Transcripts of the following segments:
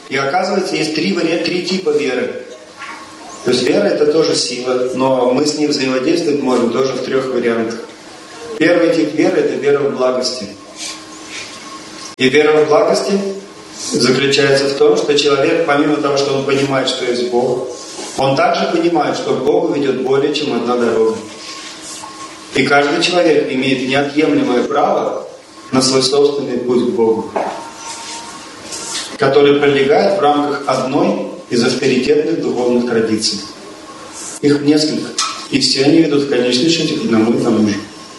И оказывается, есть три типа веры. То есть вера — это тоже сила, но мы с ней взаимодействовать можем тоже в 3 вариантах. Первый тип веры — это вера в благости. И вера в благости заключается в том, что человек, помимо того, что он понимает, что есть Бог, он также понимает, что к Богу ведет более чем одна дорога. И каждый человек имеет неотъемлемое право на свой собственный путь к Богу, который пролегает в рамках одной из авторитетных духовных традиций. Их несколько. И все они ведут в конечном счете к одному и тому же.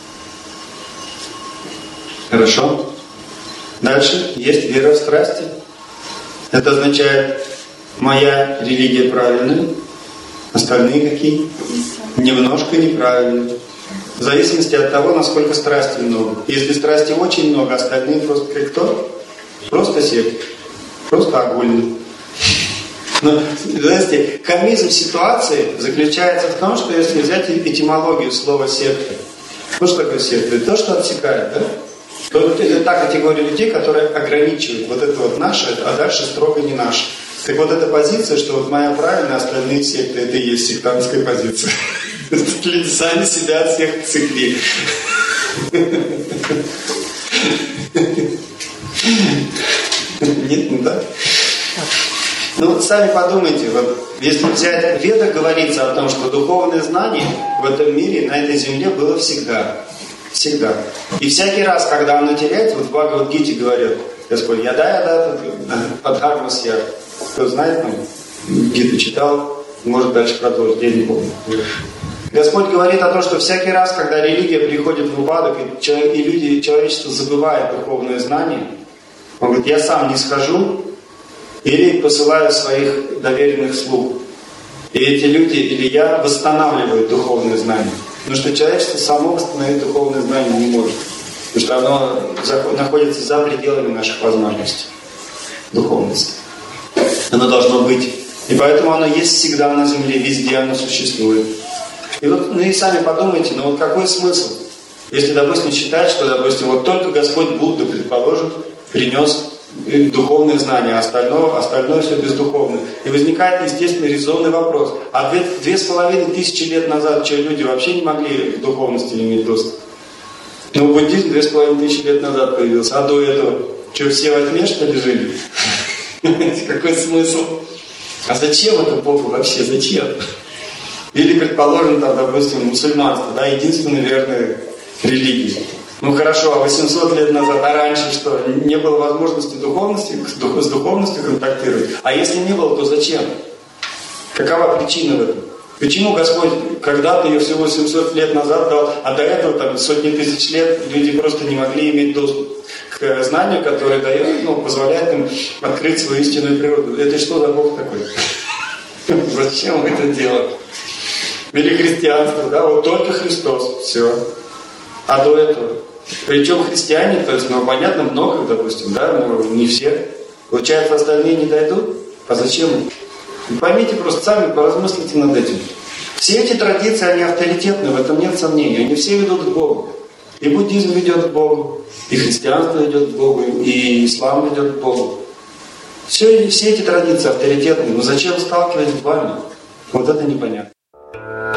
Хорошо? Дальше есть вера в страсти. Это означает, моя религия правильная, остальные какие? Немножко неправильные. В зависимости от того, насколько страсти много. Если страсти очень много, остальные просто как кто? Просто секта. Просто огульно. Но, знаете, комизм ситуации заключается в том, что если взять этимологию слова секта, ну что такое секта? Это то, что отсекает, да? То это та категория людей, которые ограничивают вот это вот наше, а дальше строго не наше. Так вот эта позиция, что вот моя правильная, остальные секты, это и есть сектантская позиция. Люди сами себя от всех отсекли. Нет, ну да. Ну, сами подумайте, вот, если взять в Ведах, говорится о том, что духовное знание в этом мире, на этой земле было всегда. Всегда. И всякий раз, когда оно теряется, вот в Бхагавад-гите говорят, Господь, яда, падхармас я. Кто знает, там, Гиту читал, может дальше продолжить, я не помню. Господь говорит о том, что всякий раз, когда религия приходит в упадок, и люди, человечество забывает духовное знание, Он говорит, я сам не схожу, или посылаю своих доверенных слуг. И эти люди, или я, восстанавливаю духовное знание. Потому что человечество само восстановить духовное знание не может. Потому что оно находится за пределами наших возможностей. Духовности. Оно должно быть. И поэтому оно есть всегда на земле, везде оно существует. И вот, ну и сами подумайте, ну вот какой смысл? Если, допустим, считать, что, допустим, вот только Господь Будда, предположим, принес духовные знания, а остальное все бездуховное. И возникает, естественно, резонный вопрос. А 2500 лет назад что, люди вообще не могли к духовности иметь доступ? Ну, буддизм 2500 лет назад появился, а до этого что, все во тьме, что ли, жили? Какой смысл? А зачем это Богу вообще? Зачем? Или, предположим, там, допустим, мусульманство, да, единственная верная религия. Ну хорошо, а 800 лет назад, а раньше что? Не было возможности с духовностью контактировать? А если не было, то зачем? Какова причина в этом? Почему Господь когда-то ее всего 700 лет назад дал, а до этого там сотни тысяч лет люди просто не могли иметь доступ к знанию, которое дает, ну, позволяет им открыть свою истинную природу? Это что за Бог такой? Зачем это делать? Или христианство, да, вот только Христос, все. А до этого? Причем христиане, то есть, ну, понятно, много, допустим, да, но не все. Получается, остальные не дойдут? А зачем? Поймите просто сами, поразмыслите над этим. Все эти традиции, они авторитетны, в этом нет сомнений. Они все ведут к Богу. И буддизм ведет к Богу, и христианство ведет к Богу, и ислам ведет к Богу. Все эти традиции авторитетны, но зачем сталкивать с вами? Вот это непонятно.